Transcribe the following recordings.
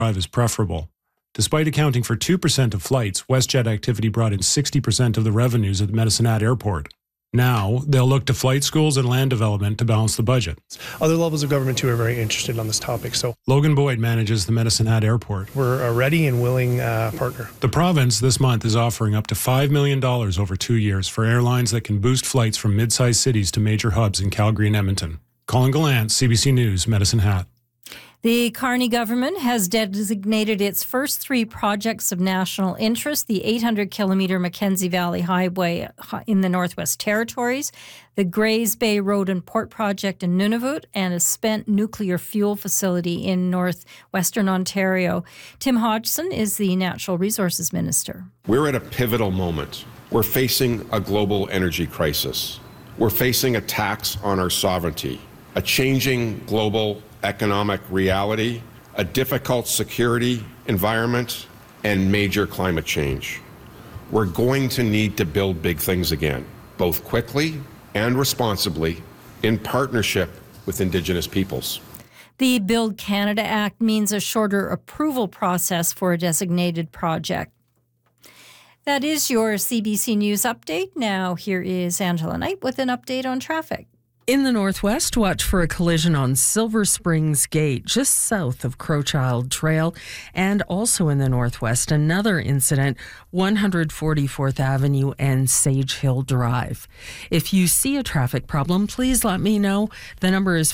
drive is preferable. Despite accounting for 2% of flights, WestJet activity brought in 60% of the revenues at the Medicine Hat Airport. Now, they'll look to flight schools and land development to balance the budget. Other levels of government, too, are very interested on this topic. So Logan Boyd manages the Medicine Hat Airport. We're a ready and willing partner. The province this month is offering up to $5 million over 2 years for airlines that can boost flights from mid-sized cities to major hubs in Calgary and Edmonton. Colin Gallant, CBC News, Medicine Hat. The Carney government has designated its first 3 projects of national interest, the 800-kilometre Mackenzie Valley Highway in the Northwest Territories, the Grays Bay Road and Port Project in Nunavut, and a spent nuclear fuel facility in northwestern Ontario. Tim Hodgson is the Natural Resources Minister. We're at a pivotal moment. We're facing a global energy crisis. We're facing attacks on our sovereignty, a changing global economic reality, a difficult security environment, and major climate change. We're going to need to build big things again, both quickly and responsibly, in partnership with Indigenous peoples. The Build Canada Act means a shorter approval process for a designated project. That is your CBC News update. Now here is Angela Knight with an update on traffic. In the Northwest, watch for a collision on Silver Springs Gate, just south of Crowchild Trail. And also in the Northwest, another incident, 144th Avenue and Sage Hill Drive. If you see a traffic problem, please let me know. The number is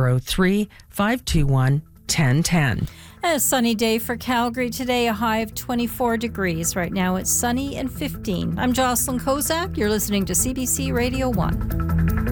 403-521-1010. A sunny day for Calgary today, a high of 24 degrees. Right now it's sunny and 15. I'm Jocelyn Kozak. You're listening to CBC Radio 1.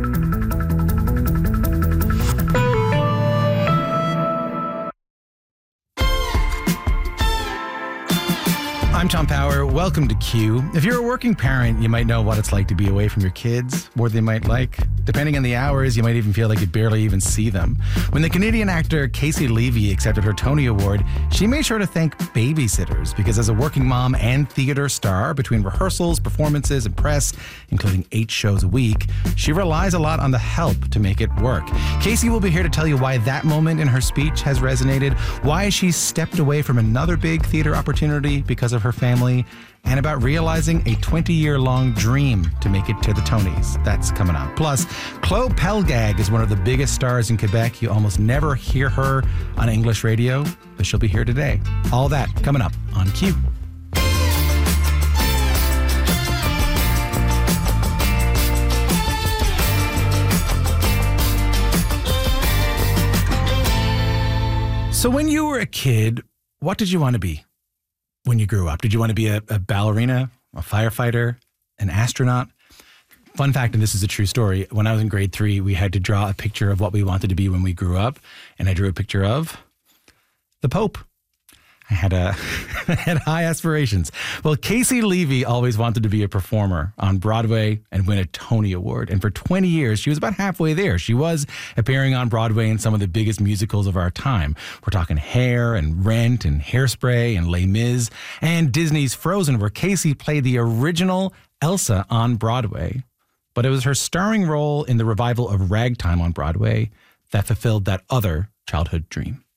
I'm Tom Power. Welcome to Q. If you're a working parent, you might know what it's like to be away from your kids, more than they might like. Depending on the hours, you might even feel like you barely even see them. When the Canadian actor Casey Levy accepted her Tony Award, she made sure to thank babysitters because as a working mom and theater star, between rehearsals, performances, and press, including 8 shows a week, she relies a lot on the help to make it work. Casey will be here to tell you why that moment in her speech has resonated, why she stepped away from another big theater opportunity because of her family, and about realizing a 20-year-long dream to make it to the Tonys. That's coming up. Plus, Chloe Pelgag is one of the biggest stars in Quebec. You almost never hear her on English radio, but she'll be here today. All that coming up on Q. So when you were a kid, what did you want to be when you grew up? Did you want to be a ballerina, a firefighter, an astronaut? Fun fact, and this is a true story, when I was in grade 3, we had to draw a picture of what we wanted to be when we grew up, and I drew a picture of the Pope. I had high aspirations. Well, Casey Levy always wanted to be a performer on Broadway and win a Tony Award. And for 20 years, she was about halfway there. She was appearing on Broadway in some of the biggest musicals of our time. We're talking Hair and Rent and Hairspray and Les Mis and Disney's Frozen, where Casey played the original Elsa on Broadway. But it was her starring role in the revival of Ragtime on Broadway that fulfilled that other childhood dream.